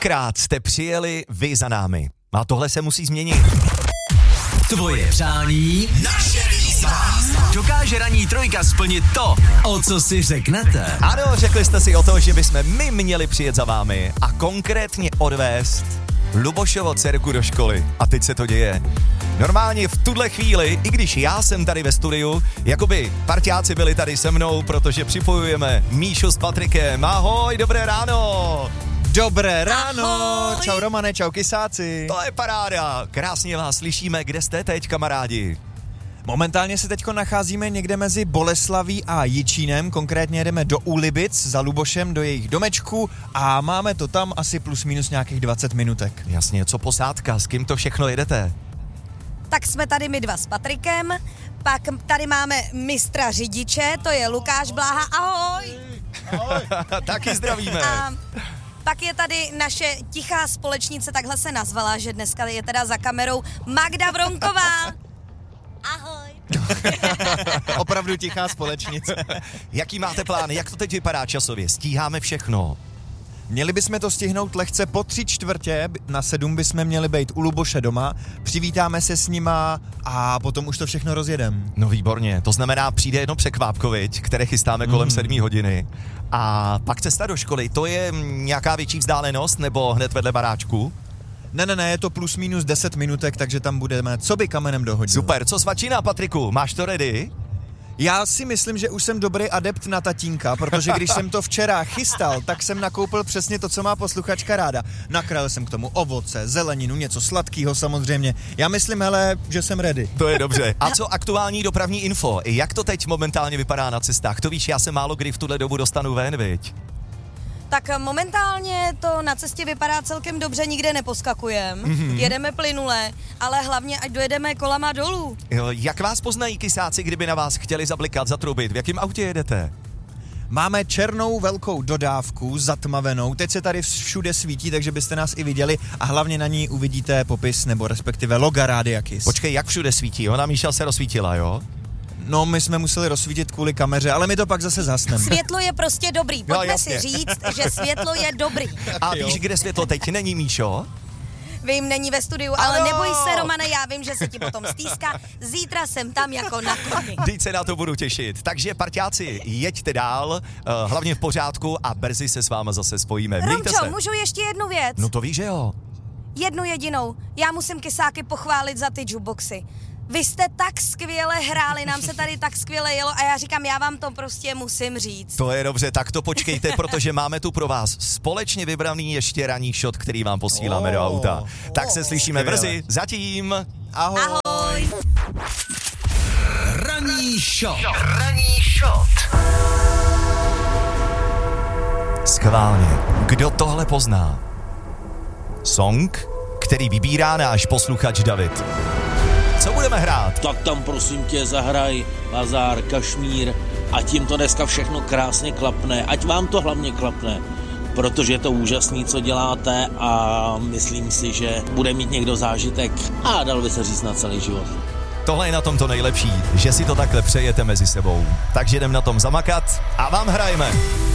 Tentokrát jste přijeli vy za námi. A tohle se musí změnit. Tvoje přání, naše výzva. Dokáže ranní trojka splnit to, o co si řeknete? Ano, řekli jste si o to, že bychom my měli přijet za vámi a konkrétně odvést Lubošovo dcerku do školy. A teď se to děje. Normálně v tuhle chvíli, i když já jsem tady ve studiu, jakoby parťáci byli tady se mnou, protože připojujeme Míšu s Patrikem. Ahoj, dobré ráno! Dobré ráno, Ahoj. Čau Romane, čau kysáci. To je paráda, krásně vás slyšíme, kde jste teď, kamarádi? Momentálně se teďko nacházíme někde mezi Boleslaví a Jičínem, konkrétně jedeme do Úlibic za Lubošem do jejich domečku a máme to tam asi plus minus nějakých 20 minutek. Jasně, co posádka, s kým to všechno jedete? Tak jsme tady my dva s Patrikem, pak tady máme mistra řidiče, to je Lukáš Bláha, ahoj! Taky zdravíme. A pak je tady naše tichá společnice, takhle se nazvala, že dneska je teda za kamerou Magda Vronková. Ahoj. Opravdu tichá společnice. Jaký máte plány, jak to teď vypadá časově? Stíháme všechno? Měli bychom to stihnout lehce po 3/4, na 7 bychom měli být u Luboše doma, přivítáme se s nima a potom už to všechno rozjedem. No výborně, to znamená přijde jedno překvápkoviď, které chystáme kolem 7 hodiny a pak cesta do školy, to je nějaká větší vzdálenost nebo hned vedle baráčku? Ne, je to plus minus 10 minutek, takže tam budeme co by kamenem dohodil. Super, co svačíná, Patriku, máš to ready? Já si myslím, že už jsem dobrý adept na tatínka, protože když jsem to včera chystal, tak jsem nakoupil přesně to, co má posluchačka ráda. Nakrájel jsem k tomu ovoce, zeleninu, něco sladkého samozřejmě. Já myslím, hele, že jsem ready. To je dobře. A co aktuální dopravní info? Jak to teď momentálně vypadá na cestách? To víš, já se málo kdy v tuhle dobu dostanu ven, viď? Tak momentálně to na cestě vypadá celkem dobře, nikde neposkakujeme, jedeme plynule, ale hlavně ať dojedeme kolama dolů. Jo, jak vás poznají kysáci, kdyby na vás chtěli zablikat, zatrubit? V jakém autě jedete? Máme černou velkou dodávku, zatmavenou, teď se tady všude svítí, takže byste nás i viděli a hlavně na ní uvidíte popis nebo respektive loga Rádia Kiss. Počkej, jak všude svítí? Ona Míša se rozsvítila, jo? No, my jsme museli rozsvítit kvůli kameře, ale my to pak zase zhasneme. Světlo je prostě dobrý, pojďme si říct, že světlo je dobrý. A víš, kde světlo teď není, Míšo? Vím, není ve studiu, ale neboj se, Romane, já vím, že se ti potom stýská. Zítra jsem tam jako na koni. Teď se na to budu těšit. Takže parťáci, jeďte dál, hlavně v pořádku a brzy se s váma zase spojíme. Mějte Romčo, se. můžu ještě jednu věc? No to víš, že jo. Jednu jedinou. Já musím kysáky pochválit za ty jukeboxy. Vy jste tak skvěle hráli, nám se tady tak skvěle jelo a já říkám, já vám to prostě musím říct. To je dobře, tak to počkejte, protože máme tu pro vás společně vybraný ještě ranní shot, který vám posíláme do auta. Tak se slyšíme skvěle. brzy. Zatím. Ahoj. Ahoj. Ranní shot. Schválně. Kdo tohle pozná? Song, který vybírá náš posluchač David. Co budeme hrát? Tak tam prosím tě zahraj Bazár, Kašmír, ať jim to dneska všechno krásně klapne, ať vám to hlavně klapne, protože je to úžasný, co děláte a myslím si, že bude mít někdo zážitek a dal by se říct na celý život. Tohle je na tom to nejlepší, že si to takhle přejete mezi sebou. Takže jdem na tom zamakat a vám hrajeme.